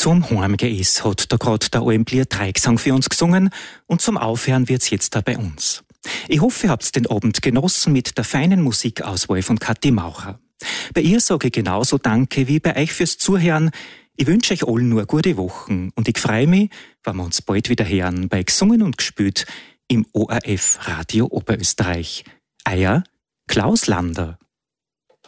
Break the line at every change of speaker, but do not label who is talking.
Zum Heimgehen ist, hat da gerade der Almblier Dreigesang für uns gesungen und zum Aufhören wird's jetzt da bei uns. Ich hoffe, ihr habt den Abend genossen mit der feinen Musikauswahl von Kathi Maucher. Bei ihr sage ich genauso Danke wie bei euch fürs Zuhören. Ich wünsche euch allen nur eine gute Woche und ich freue mich, wenn wir uns bald wieder hören bei Gesungen und Gespielt im ORF Radio Oberösterreich. Euer Klaus Lander.